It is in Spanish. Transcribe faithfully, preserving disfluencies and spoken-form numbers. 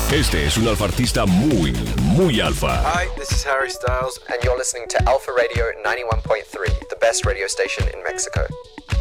Este es un alfa artista muy, muy alfa. Hi, this is Harry Styles, and you're listening to Alpha Radio ninety-one point three, the best radio station in Mexico.